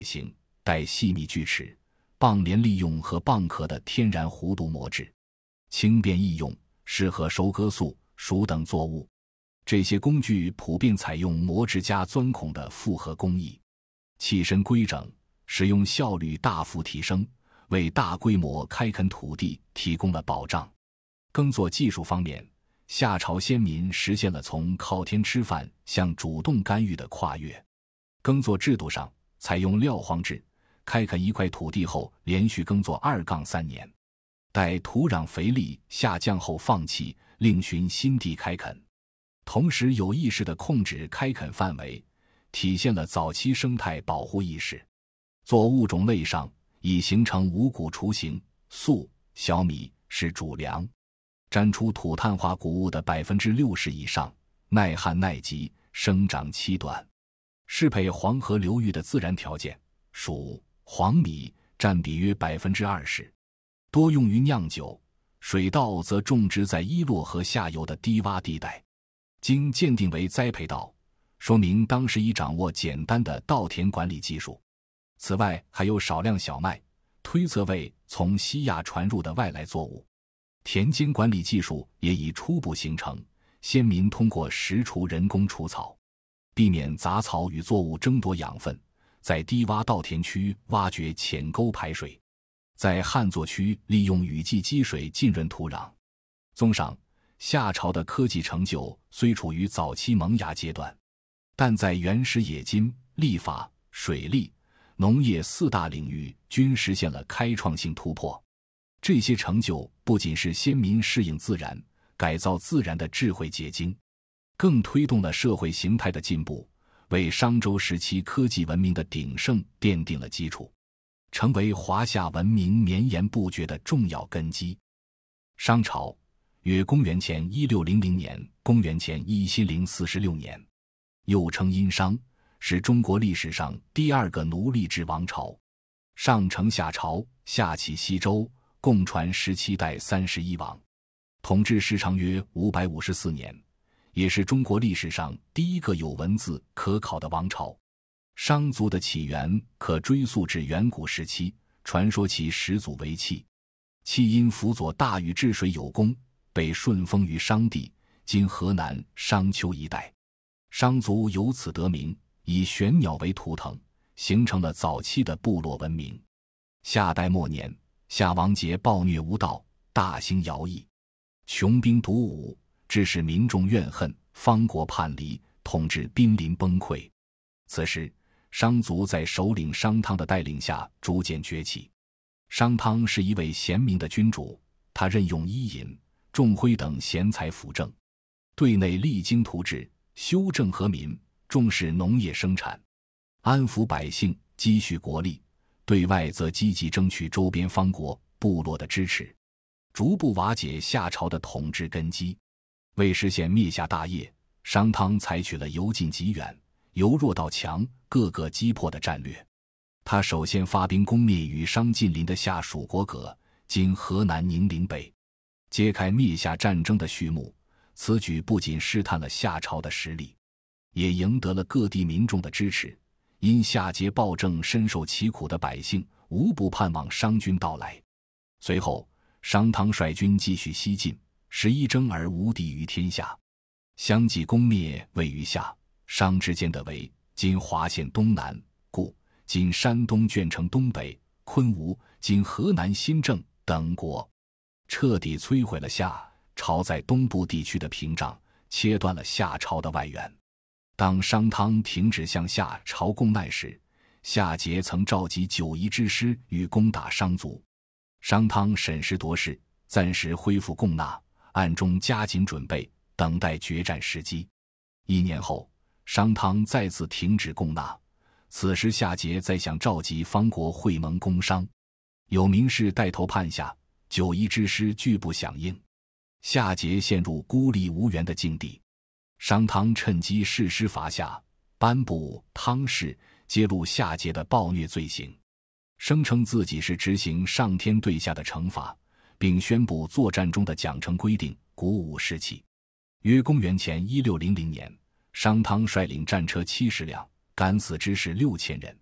形，带细密锯齿，蚌镰利用和蚌壳的天然弧度磨制，轻便易用，适合收割粟、黍等作物。这些工具普遍采用磨制加钻孔的复合工艺，器身规整，使用效率大幅提升，为大规模开垦土地提供了保障。耕作技术方面，夏朝先民实现了从靠天吃饭向主动干预的跨越。耕作制度上采用撂荒制，开垦一块土地后连续耕作2-3年，待土壤肥力下降后放弃，另寻新地开垦。同时有意识地控制开垦范围，体现了早期生态保护意识。作物种类上已形成五谷雏形，粟、小米是主粮，占出土碳化谷物的60%以上，耐旱耐疾，生长期短，适配黄河流域的自然条件。黍、黄米占比约20%，多用于酿酒，水稻则种植在伊洛河下游的低洼地带。经鉴定为栽培稻，说明当时已掌握简单的稻田管理技术。此外还有少量小麦，推测为从西亚传入的外来作物。田间管理技术也已初步形成，先民通过实锄人工除草，避免杂草与作物争夺养分，在低洼稻田区挖掘浅沟排水，在旱作区利用雨季积水浸润土壤。综上，夏朝的科技成就虽处于早期萌芽阶段，但在原始冶金、历法、水利、农业4大领域均实现了开创性突破。这些成就不仅是先民适应自然、改造自然的智慧结晶，更推动了社会形态的进步，为商周时期科技文明的鼎盛奠定了基础，成为华夏文明绵延不绝的重要根基。商朝约公元前1600年，公元前1046年，又称殷商，是中国历史上第2个奴隶制王朝。上承夏朝，下启西周，共传17代31王，统治时长约554年，也是中国历史上第1个有文字可考的王朝。商族的起源可追溯至远古时期，传说其始祖为契，契因辅佐大禹治水有功，被顺封于商地，今河南商丘一带。商族由此得名，以玄鸟为图腾，形成了早期的部落文明。夏代末年，夏王桀暴虐无道，大兴徭役，穷兵黩武，致使民众怨恨，方国叛离，统治濒临崩溃。此时商族在首领商汤的带领下逐渐崛起。商汤是一位贤明的君主，他任用伊尹、仲辉等贤才辅政，对内励精图治，修正和民，重视农业生产，安抚百姓，积蓄国力；对外则积极争取周边方国、部落的支持，逐步瓦解夏朝的统治根基。为实现灭夏大业，商汤采取了由近及远、由弱到强、各个击破的战略。他首先发兵攻灭与商近邻的夏蜀国葛，今河南宁陵北，揭开灭夏战争的序幕。此举不仅试探了夏朝的实力，也赢得了各地民众的支持。因夏桀暴政深受其苦的百姓无不盼望商军到来。随后商汤率军继续西进，时一征而无敌于天下，相继攻灭位于夏、商之间的为今华县东南、故今山东鄄城东北、昆吾今河南新郑等国，彻底摧毁了夏朝在东部地区的屏障，切断了夏朝的外援。当商汤停止向夏朝供难时，夏桀曾召集9夷之师欲攻打商族。商汤审时度势，暂时恢复供纳，暗中加紧准备，等待决战时机。1年后，商汤再次停止供纳，此时夏桀再想召集方国会盟攻商，有名士带头叛夏，9夷之师拒不响应，夏桀陷入孤立无援的境地。商汤趁机誓师伐夏，颁布汤誓，揭露夏桀的暴虐罪行，声称自己是执行上天对下的惩罚，并宣布作战中的奖惩规定，鼓舞士气。约公元前1600年，商汤率领战车70辆，敢死之士6000人，